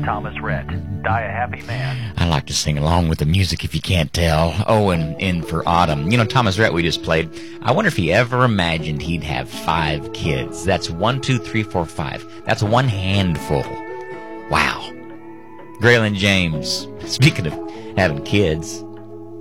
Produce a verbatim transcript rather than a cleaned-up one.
Thomas Rhett. Die a happy man. I like to sing along with the music if you can't tell. Oh, and, and for Autumn. You know, Thomas Rhett we just played. I wonder if he ever imagined he'd have five kids. That's one, two, three, four, five. That's one handful. Wow. Graylin James. Speaking of having kids,